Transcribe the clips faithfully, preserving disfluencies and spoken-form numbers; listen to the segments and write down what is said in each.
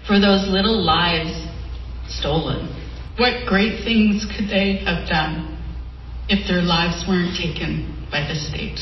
for those little lives stolen. What great things could they have done if their lives weren't taken by the state?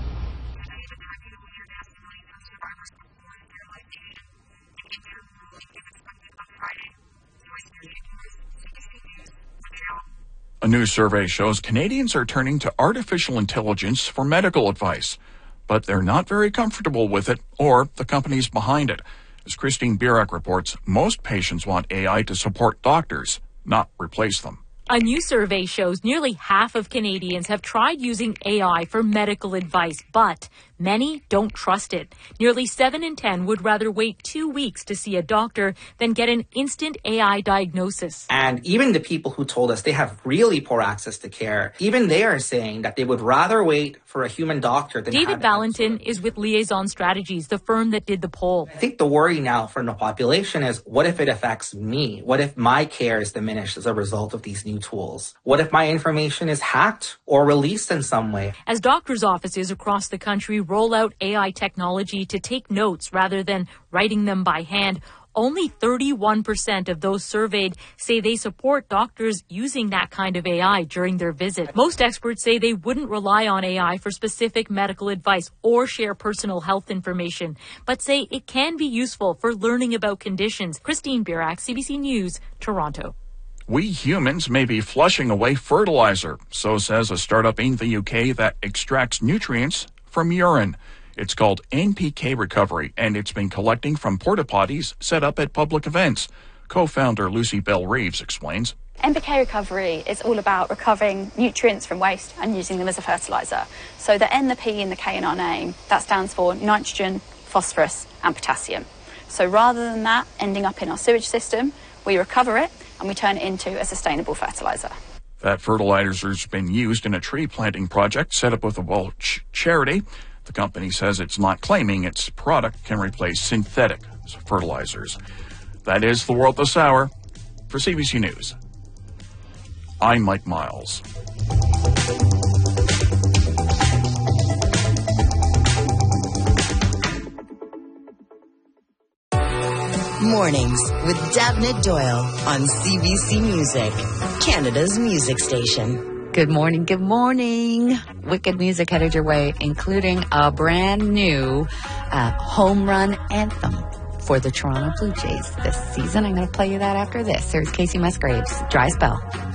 A new survey shows Canadians are turning to artificial intelligence for medical advice, but they're not very comfortable with it or the companies behind it. As Christine Birak reports, most patients want A I to support doctors, not replace them. A new survey shows nearly half of Canadians have tried using A I for medical advice, but many don't trust it. Nearly seven in ten would rather wait two weeks to see a doctor than get an instant A I diagnosis. And even the people who told us they have really poor access to care, even they are saying that they would rather wait for a human doctor than David have Valentin is with Liaison Strategies, the firm that did the poll. I think the worry now from the population is, what if it affects me? What if my care is diminished as a result of these new tools? What if my information is hacked or released in some way? As doctors' offices across the country roll out A I technology to take notes rather than writing them by hand, only thirty-one percent of those surveyed say they support doctors using that kind of A I during their visit. Most experts say they wouldn't rely on A I for specific medical advice or share personal health information, but say it can be useful for learning about conditions. Christine Birak, C B C News, Toronto. We humans may be flushing away fertilizer, so says a startup in the U K that extracts nutrients from urine. It's called N P K Recovery, and it's been collecting from porta potties set up at public events. Co-founder Lucy Bell Reeves explains. N P K Recovery is all about recovering nutrients from waste and using them as a fertiliser. So the N, the P and the K in our name, that stands for nitrogen, phosphorus and potassium. So rather than that ending up in our sewage system, we recover it and we turn it into a sustainable fertiliser. That fertilizer's been used in a tree planting project set up with a Welsh charity. The company says it's not claiming its product can replace synthetic fertilizers. That is the world this hour. For C B C News, I'm Mike Miles. Mornings with Dabnett Doyle on C B C Music, Canada's music station. Good morning, good morning. Wicked music headed your way, including a brand new uh, home run anthem for the Toronto Blue Jays this season. I'm going to play you that after this. Here's Casey Musgraves, Dry Spell.